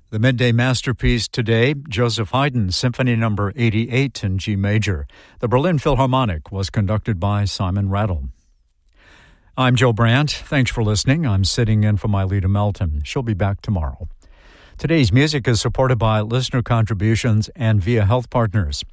The midday masterpiece today, Joseph Haydn, Symphony No. 88 in G major. The Berlin Philharmonic was conducted by Simon Rattle. I'm Joe Brandt. Thanks for listening. I'm sitting in for Mylita Melton. She'll be back tomorrow. Today's music is supported by listener contributions and via health partners.